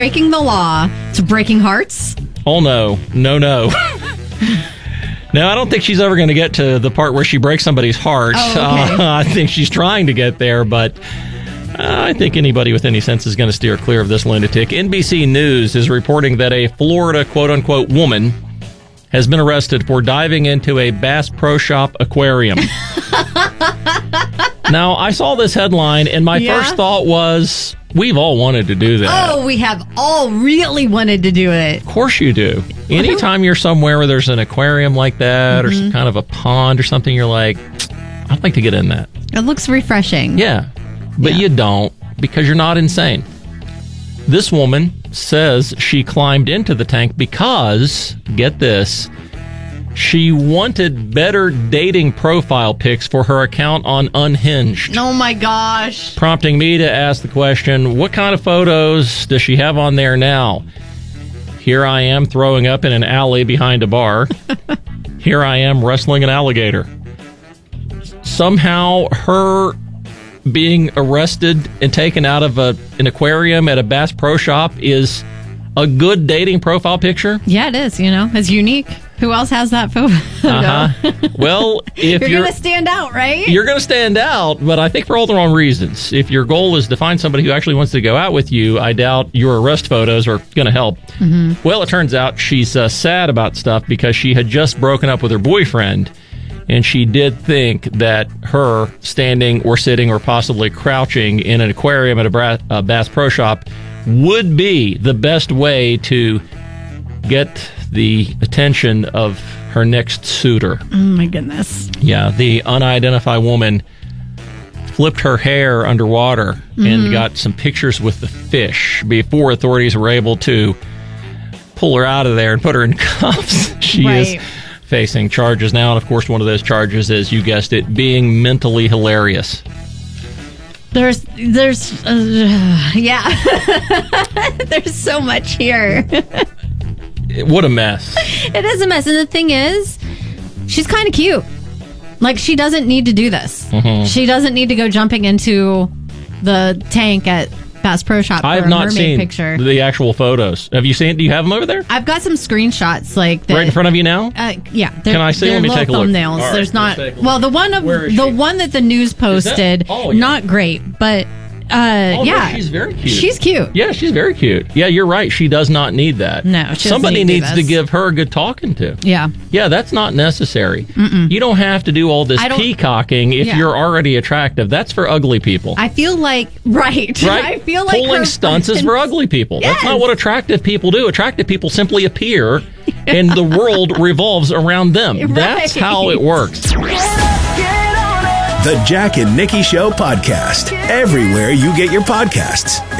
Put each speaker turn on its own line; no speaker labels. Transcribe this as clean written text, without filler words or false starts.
breaking the law to breaking hearts?
Oh, no. No. No, I don't think she's ever going to get to the part where she breaks somebody's heart.
Oh, okay.
I think she's trying to get there, but I think anybody with any sense is going to steer clear of this lunatic. NBC News is reporting that a Florida quote-unquote woman has been arrested for diving into a Bass Pro Shop aquarium. Now, I saw this headline, and my first thought was, we've all wanted to do that.
Oh, we have all really wanted to do it.
Of course you do. Anytime you're somewhere where there's an aquarium like that or some kind of a pond or something, you're like, I'd like to get in that.
It looks refreshing.
Yeah, but you don't because you're not insane. This woman says she climbed into the tank because, get this, she wanted better dating profile pics for her account on Unhinged.
Oh my gosh.
Prompting me to ask the question, what kind of photos does she have on there now? Here I am throwing up in an alley behind a bar. Here I am wrestling an alligator. Somehow her being arrested and taken out of an aquarium at a Bass Pro Shop is a good dating profile picture?
Yeah, it is, It's unique. Who else has that photo?
Well, if
you're going to stand out, right?
You're going to stand out, but I think for all the wrong reasons. If your goal is to find somebody who actually wants to go out with you, I doubt your arrest photos are going to help. Mm-hmm. Well, it turns out she's sad about stuff because she had just broken up with her boyfriend, and she did think that her standing or sitting or possibly crouching in an aquarium at a Bass Pro Shop would be the best way to get the attention of her next suitor.
Oh, my goodness.
Yeah, the unidentified woman flipped her hair underwater and got some pictures with the fish before authorities were able to pull her out of there and put her in cuffs. She is facing charges now, and of course one of those charges is, you guessed it, being mentally hilarious.
There's so much here.
What a mess.
It is a mess. And the thing is, she's kind of cute. Like, she doesn't need to do this. Mm-hmm. She doesn't need to go jumping into the tank at Bass Pro Shop for
I have
a
not
mermaid
seen
picture.
The actual photos. Have you seen? Do you have them over there?
I've got some screenshots, like
right in front of you now.
Yeah,
can I see? Let me take a look.
Thumbnails.
Right,
there's not. Well, the one that the news posted, not great, but.
Yeah, she's very cute.
She's cute.
Yeah, she's very cute. Yeah, you're right. She does not need that.
No,
somebody needs to give her a good talking to.
Yeah,
that's not necessary. You don't have to do all this peacocking if you're already attractive. That's for ugly people.
I feel like right. I feel like
pulling stunts is for ugly people. Yes. That's not what attractive people do. Attractive people simply appear, and the world revolves around them. Right. That's how it works.
The Jack and Nikki Show podcast. Everywhere you get your podcasts.